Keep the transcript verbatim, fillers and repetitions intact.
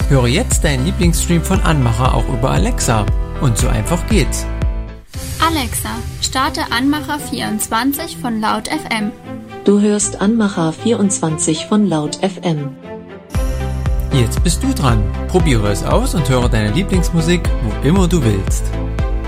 Höre jetzt deinen Lieblingsstream von Anmacher auch über Alexa. Und so einfach geht's. Alexa, starte Anmacher vierundzwanzig von Laut F M. Du hörst Anmacher vierundzwanzig von Laut F M. Jetzt bist du dran. Probiere es aus und höre deine Lieblingsmusik, wo immer du willst.